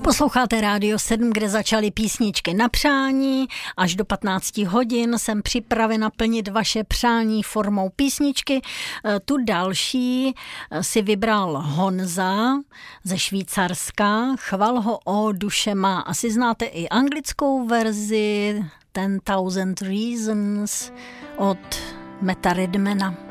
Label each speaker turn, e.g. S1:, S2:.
S1: Posloucháte Rádio 7, kde začaly písničky na přání. Až do 15 hodin jsem připravena plnit vaše přání formou písničky. Tu další si vybral Honza ze Švýcarska. Chval ho o duše má. Asi znáte i anglickou verzi 10,000 Reasons od Metta Redmana.